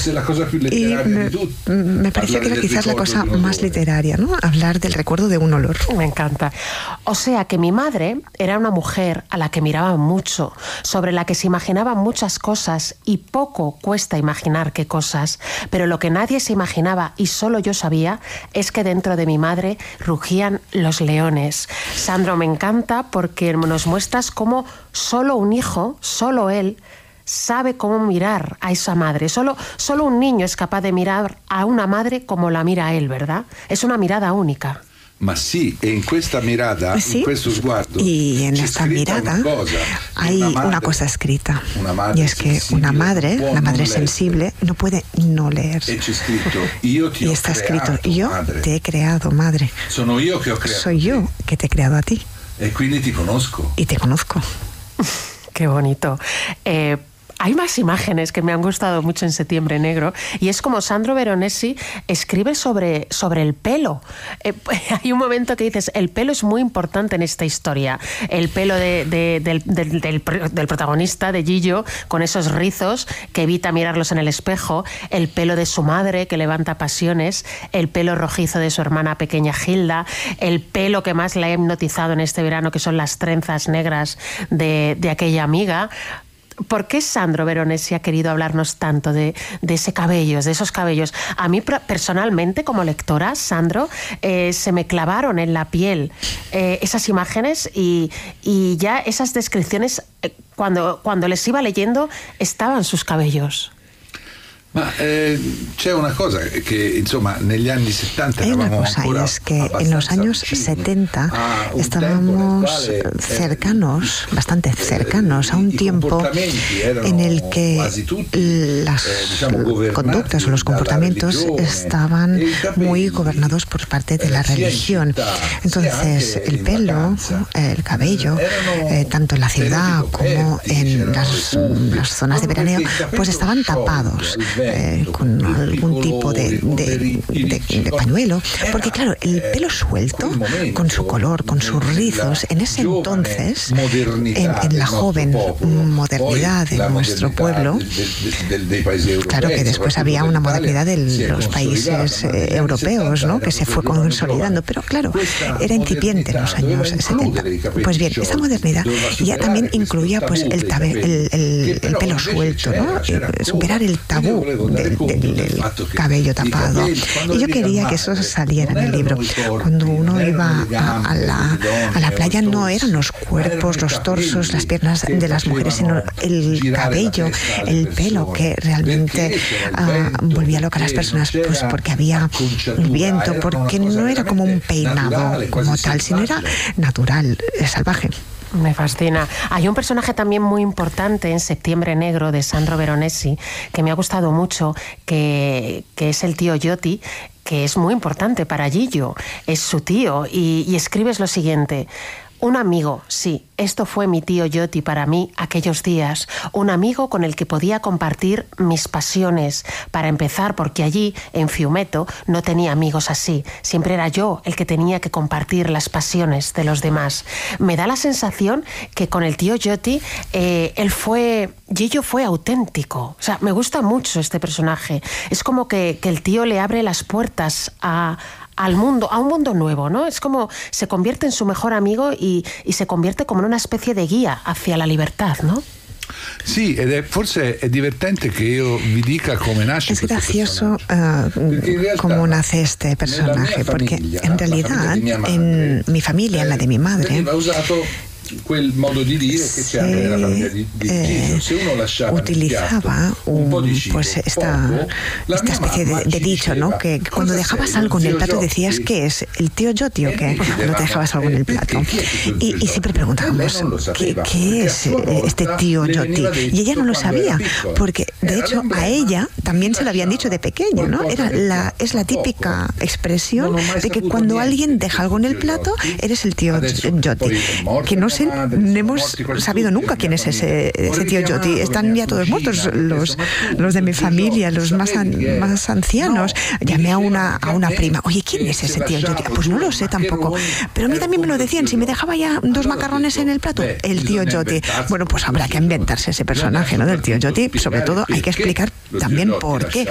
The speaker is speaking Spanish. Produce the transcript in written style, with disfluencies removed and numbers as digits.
Y me pareció que era quizás la cosa más literaria, ¿no? Hablar del recuerdo de un olor. Me encanta. O sea que mi madre era una mujer a la que miraba mucho, sobre la que se imaginaban muchas cosas y poco cuesta imaginar qué cosas, pero lo que nadie se imaginaba y solo yo sabía es que dentro de mi madre rugían los leones. Sandro, me encanta porque nos muestras cómo solo un hijo, solo él, sabe cómo mirar a esa madre. Solo un niño es capaz de mirar a una madre como la mira a él, ¿verdad? Es una mirada única. Ma sí, en esta mirada, sí, en questo sguardo, y en esta mirada hay una cosa escrita, y es que una madre sensible no puede no leer. Y está escrito, yo te he creado, madre. Soy yo que te he creado a ti. Y te conozco. Qué bonito. Hay más imágenes que me han gustado mucho en Septiembre Negro, y es como Sandro Veronesi escribe sobre el pelo. Hay un momento que dices, el pelo es muy importante en esta historia. El pelo del protagonista, de Gillo, con esos rizos que evita mirarlos en el espejo, el pelo de su madre que levanta pasiones, el pelo rojizo de su hermana pequeña Gilda, el pelo que más le ha hipnotizado en este verano, que son las trenzas negras de aquella amiga. ¿Por qué Sandro Veronesi ha querido hablarnos tanto de ese cabello, de esos cabellos? A mí personalmente, como lectora, Sandro, se me clavaron en la piel esas imágenes y ya esas descripciones, cuando les iba leyendo, estaban sus cabellos. Ma c'è una cosa che insomma negli anni 70 hay una cosa, y es que en los años 70 estábamos bastante cercanos a un tiempo en el que las conductas o los comportamientos estaban muy gobernados por parte de la religión. Entonces el pelo, el cabello, tanto en la ciudad como en las zonas de veraneo, pues estaban tapados con algún tipo de pañuelo, porque claro, el pelo suelto, con su color, con sus rizos, en ese entonces, en la joven modernidad de nuestro pueblo, claro que después había una modernidad de los países europeos, ¿no?, que se fue consolidando, pero claro, era incipiente en los años 70. Pues bien, esta modernidad ya también incluía pues el pelo suelto, ¿no?, superar el tabú del cabello tapado. Y yo quería que eso saliera en el libro. Cuando uno iba a la playa, no eran los cuerpos, los torsos, las piernas de las mujeres, sino el cabello, el pelo, que realmente volvía loca a las personas, pues porque había un viento, porque no era como un peinado como tal, sino era natural, salvaje. Me fascina. Hay un personaje también muy importante en Septiembre Negro de Sandro Veronesi que me ha gustado mucho, que es el tío Yotti, que es muy importante para Gillo. Es su tío y escribes lo siguiente: un amigo, sí, esto fue mi tío Yotti para mí aquellos días. Un amigo con el que podía compartir mis pasiones. Para empezar, porque allí, en Fiumeto, no tenía amigos así. Siempre era yo el que tenía que compartir las pasiones de los demás. Me da la sensación que con el tío Yotti, Gillo fue auténtico. O sea, me gusta mucho este personaje. Es como que el tío le abre las puertas al mundo, a un mundo nuevo, ¿no? Es como se convierte en su mejor amigo y se convierte como en una especie de guía hacia la libertad, ¿no? Sì, forse è divertente che io vi dica come nasce. Es gracioso cómo nace este personaje, porque en realidad en mi familia, en la de mi madre, quel modo di dire che c'è anche nella famiglia di Gillo. Se uno lasciava utilizaba pues esta especie de dicho, ¿no?, que cuando dejabas algo en el plato decías, ¿qué es? ¿El tío Yotti o qué? Cuando te dejabas algo en el plato. Y siempre preguntábamos, ¿qué es este tío Yotti? Y ella no lo sabía, porque de hecho a ella también se lo habían dicho de pequeña, ¿no? Es la típica expresión de que cuando alguien deja algo en el plato, eres el tío Yotti, que no hemos sabido nunca quién es ese tío Yotti. Están ya todos muertos, los de mi familia, los más ancianos. Llamé a una prima, oye, ¿quién es ese tío Yotti? Pues no lo sé tampoco, pero a mí también me lo decían, si me dejaba ya 2 macarrones en el plato, el tío Yotti. Bueno, pues habrá que inventarse ese personaje, ¿no?, del tío Yotti. Sobre todo hay que explicar también por qué.